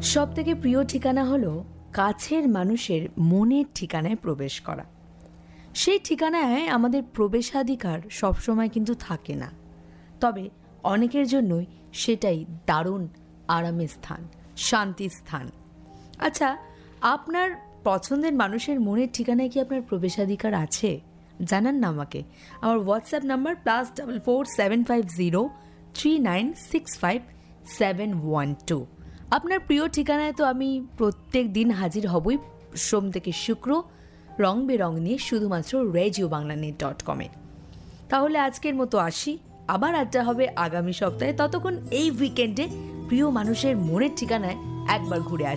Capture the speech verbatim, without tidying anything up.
সব থেকে প্রিয় ঠিকানা হলো কাছের মানুষের মনের ঠিকানায় প্রবেশ করা। সেই ঠিকানায় আমাদের প্রবেশাধিকার সবসময় কিন্তু থাকে না, তবে অনেকের জন্যই সেটাই দারুণ আরামের স্থান, শান্তির স্থান। আচ্ছা, আপনার পছন্দের মানুষের মনের ঠিকানায় কি আপনার প্রবেশাধিকার আছে? জানান না আমাকে। আমার WhatsApp number plus double four seven five zero three nine six five seven one two. আপনার প্রিয় ঠিকানায় তো আমি প্রত্যেক দিন হাজির হবই, সোম থেকে শুক্র, রং বেরং নিয়ে, শুধুমাত্র রেডিও বাংলা নেট ডট কমে। তাহলে আজকের মতো আসি, আবার আড্ডা হবে আগামী সপ্তাহে। ততক্ষণ এই উইকেন্ডে প্রিয় মানুষের মনের ঠিকানায় একবার ঘুরে আসি।